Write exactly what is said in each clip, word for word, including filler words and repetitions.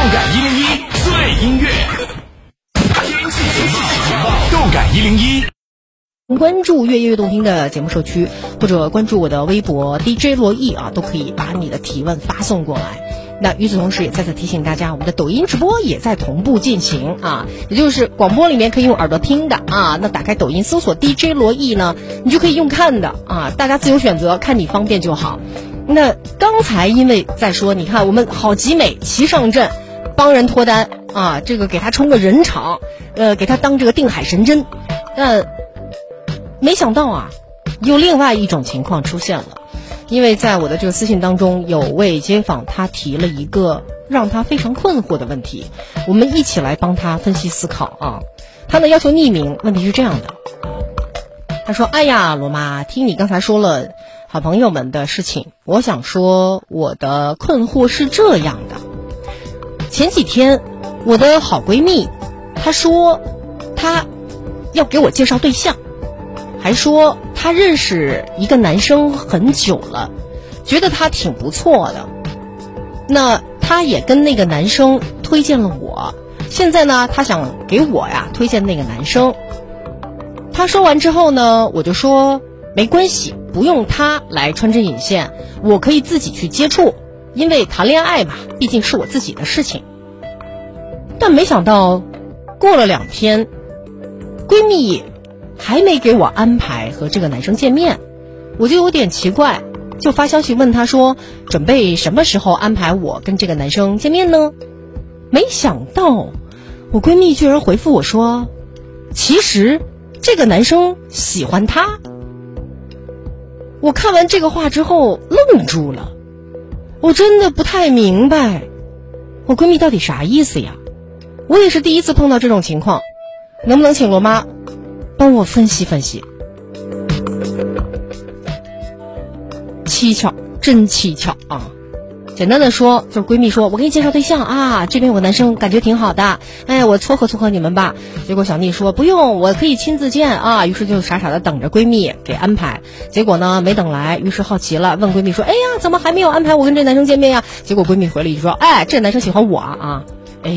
感一零一最音乐，天气情报，动感一零一。 关注越夜越动听的节目社区，或者关注我的微博 D J 洛毅啊，都可以把你的提问发送过来。那与此同时，也再次提醒大家，我们的抖音直播也在同步进行啊，也就是广播里面可以用耳朵听的啊，那打开抖音搜索 D J 洛毅呢，你就可以用看的啊，大家自由选择，看你方便就好。那刚才因为在说，你看我们好集美齐上阵，帮人脱单啊，这个给他充个人场，呃，给他当这个定海神针，但没想到啊，有另外一种情况出现了。因为在我的这个私信当中，有位街坊他提了一个让他非常困惑的问题，我们一起来帮他分析思考啊。他呢要求匿名，问题是这样的，他说：哎呀，罗妈，听你刚才说了好朋友们的事情，我想说我的困惑是这样的。前几天我的好闺蜜她说她要给我介绍对象，还说她认识一个男生很久了，觉得他挺不错的，那她也跟那个男生推荐了我，现在呢她想给我呀推荐那个男生。她说完之后呢，我就说没关系，不用他来穿针引线，我可以自己去接触，因为谈恋爱嘛，毕竟是我自己的事情。但没想到过了两天，闺蜜还没给我安排和这个男生见面，我就有点奇怪，就发消息问她说准备什么时候安排我跟这个男生见面呢？没想到我闺蜜居然回复我说，其实这个男生喜欢她。我看完这个话之后愣住了，我真的不太明白我闺蜜到底啥意思呀。我也是第一次碰到这种情况，能不能请罗妈帮我分析分析？蹊跷，真蹊跷啊！简单的说，就是闺蜜说我给你介绍对象啊，这边有个男生感觉挺好的，哎，我撮合撮合你们吧。结果小妮说不用，我可以亲自见啊，于是就傻傻的等着闺蜜给安排。结果呢没等来，于是好奇了，问闺蜜说，哎呀，怎么还没有安排我跟这男生见面呀？结果闺蜜回了一句说，哎，这男生喜欢我啊。哎，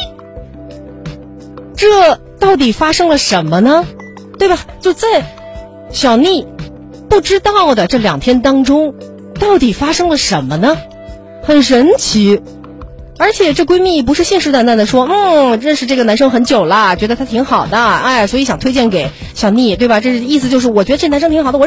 这到底发生了什么呢？对吧？就在小妮不知道的这两天当中，到底发生了什么呢？很神奇。而且这闺蜜不是信誓旦旦的说，嗯，认识这个男生很久了，觉得他挺好的，哎，所以想推荐给小妮，对吧？这意思就是我觉得这男生挺好的，我